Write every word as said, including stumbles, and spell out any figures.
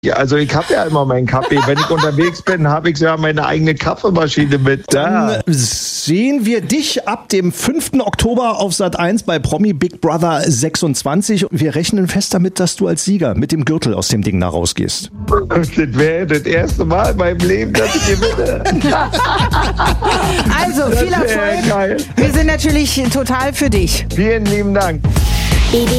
Ja, also ich habe ja immer meinen Kaffee. Wenn ich unterwegs bin, habe ich ja meine eigene Kaffeemaschine mit. Dann Ja. sehen wir dich ab dem fünften Oktober auf Sat eins bei Promi Big Brother sechsundzwanzig. Wir rechnen fest damit, dass du als Sieger mit dem Gürtel aus dem Ding da rausgehst. Das wäre das erste Mal in meinem Leben, dass ich gewinne. Also, viel Das wär Erfolg. geil. Wir sind natürlich total für dich. Vielen lieben Dank. B B